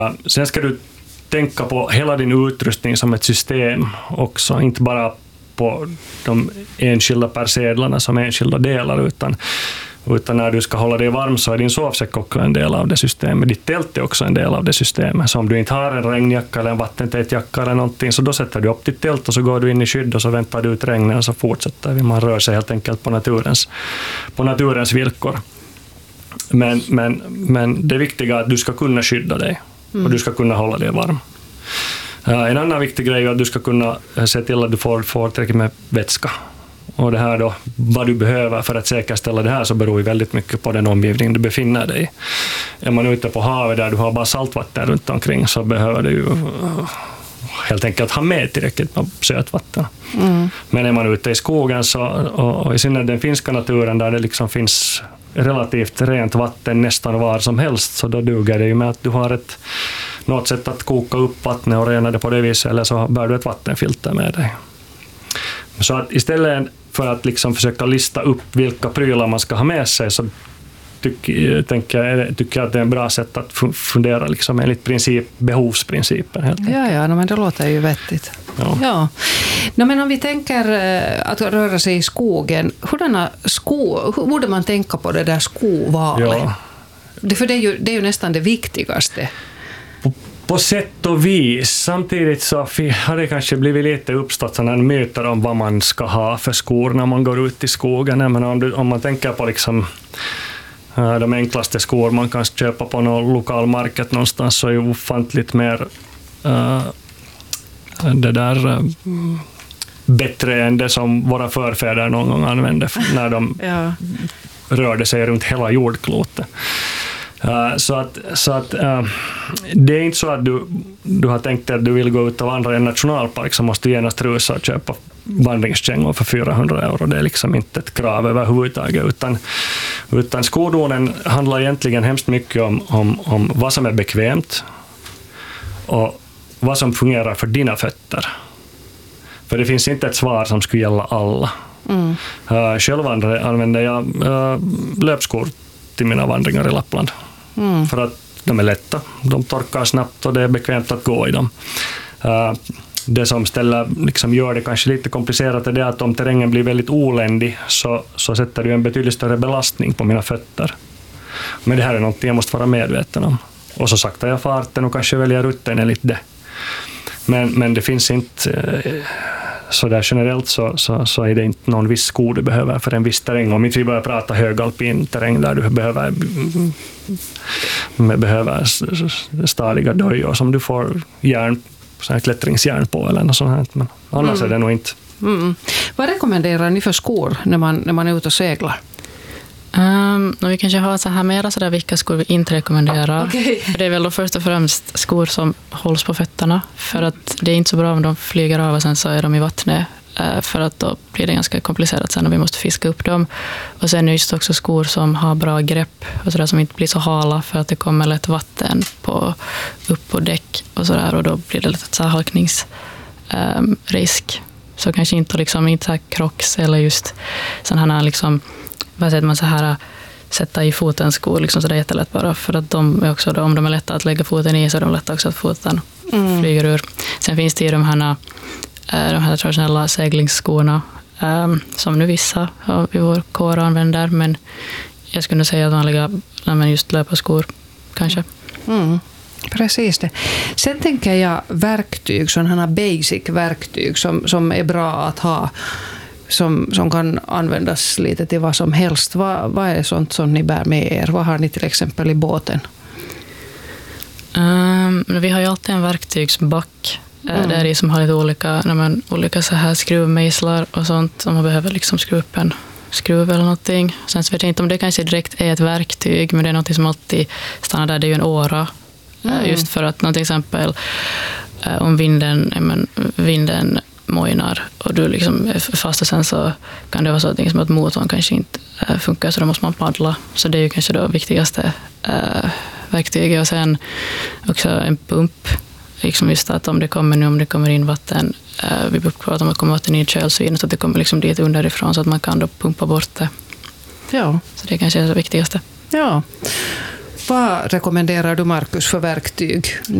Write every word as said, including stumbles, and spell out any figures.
Sen ska du tänka på hela din utrustning som ett system också, inte bara på de enskilda persedlarna som enskilda delar, utan, utan när du ska hålla dig varm så är din sovsäck också en del av det systemet. Ditt tält är också en del av det systemet. Så om du inte har en regnjacka eller en vattentät jacka eller någonting, så då sätter du upp ditt tält och så går du in i skydd och så väntar du ut regnen och så fortsätter vi. Man rör sig helt enkelt på naturens, på naturens villkor. Men, men, men det viktiga är att du ska kunna skydda dig mm. och du ska kunna hålla dig varm. Uh, en annan viktig grej är att du ska kunna se till att du får, får tillräckligt med vätska. Och det här då, vad du behöver för att säkerställa det här, så beror ju väldigt mycket på den omgivning du befinner dig i. Är man ute på havet där du har bara saltvatten runt omkring, så behöver du ju uh, helt enkelt ha med tillräckligt med sötvatten. Mm. Men är man ute i skogen så, och, och i synnerhet den finska naturen där det liksom finns relativt rent vatten nästan var som helst, så då duger det ju med att du har ett något sätt att koka upp vattnet och rena det på det viset, eller så bär du ett vattenfilter med dig. Så att istället för att liksom försöka lista upp vilka prylar man ska ha med sig, så tycker, tänker jag, tycker jag att det är en bra sätt att fundera liksom enligt princip, behovsprincipen. Helt ja, ja, men det låter ju vettigt. Ja. Ja. No, men om vi tänker att röra sig i skogen, hurdana sko, hur borde man tänka på det där skovalet? Ja. Det, för det är, ju, det är ju nästan det viktigaste. På, på sätt och vis. Samtidigt så har det kanske blivit lite uppstått sådana myter om vad man ska ha för skor när man går ut i skogen. Men om, du, om man tänker på liksom de enklaste skor man kan köpa på någon lokal market någonstans, så är ju ofantligt mer uh, det där uh, bättre än det som våra förfäder någon gång använde när de ja. rörde sig runt hela jordklotet. Uh, så att, så att uh, det är inte så att du, du har tänkt att du vill gå ut och vandra i en nationalpark, så måste du genast rusa och köpa vandringskängor för fyrahundra euro. Det är liksom inte ett krav överhuvudtaget, utan, utan skordonen handlar egentligen hemskt mycket om, om, om vad som är bekvämt och vad som fungerar för dina fötter. För det finns inte ett svar som skulle gälla alla. Mm. Uh, själv använder jag uh, löpskor till mina vandringar i Lappland. Mm. För att de är lätta, de torkar snabbt och det är bekvämt att gå i dem. Uh, det som ställer, liksom gör det kanske lite komplicerat är det att om terrängen blir väldigt oländig, så, så sätter du en betydligt större belastning på mina fötter. Men det här är något jag måste vara medveten om. Och så saktar jag farten och kanske väljer rutten enligt det. Men, men det finns inte... Uh, Så där generellt så, så, så är det inte någon viss sko du behöver för en viss terräng. Om inte vi börjar prata högalpin terräng där du behöver, behöver stadiga dojor som du får järn, så här klättringsjärn på eller något sånt här. Men annars mm. är det nog inte. Mm. Vad rekommenderar ni för skor när man, när man är ute och seglar? Um, vi kanske har så här mera så där vilka skor vi inte rekommenderar. Okay. För det är väl då först och främst skor som hålls på fötterna, för att det är inte så bra om de flyger av och sen så är de i vattnet, uh, för att då blir det ganska komplicerat sen och vi måste fiska upp dem. Och sen är det just också skor som har bra grepp och så där, som inte blir så hala, för att det kommer lätt vatten på, upp på däck och så där, och då blir det lätt så här halkningsrisk. Um, så kanske inte liksom inte så här Crocs eller just sådana här liksom, vad säger man så här, sätta i foten skor liksom, så det är jättelätt bara, för att de är också då, om de är lätta att lägga foten i, så är de lätta också att foten mm. flyger ur. Sen finns det ju de här, de här traditionella seglingsskorna um, som nu vissa i vår kår använder, men jag skulle säga att vanliga just löparskor kanske. Mm. Precis det. Sen tänker jag verktyg, sådana basic verktyg som, som är bra att ha, som, som kan användas lite till vad som helst. Vad, vad är sånt som ni bär med er? Vad har ni till exempel i båten? Um, vi har ju alltid en verktygsback mm. där i som har lite olika, när man, olika så här skruvmejslar och sånt, som man behöver liksom skruva upp en skruv eller någonting. Sen så vet jag inte om det kanske direkt är ett verktyg, men det är något som alltid stannar där. Det är ju en åra. Mm. Just för att till exempel om vinden, men, vinden mojnar och du liksom är fast, och sen så kan det vara så att, som att motorn kanske inte funkar, så då måste man paddla. Så det är ju kanske det viktigaste äh, verktyget. Och sen också en pump. Liksom just att om det kommer nu, om det kommer in vatten, äh, vi brukar att om det kommer vatten i kölsvinet, så att det kommer liksom dit underifrån, så att man kan då pumpa bort det. Ja. Så det kanske är det viktigaste. Ja. Vad rekommenderar du, Markus, för verktyg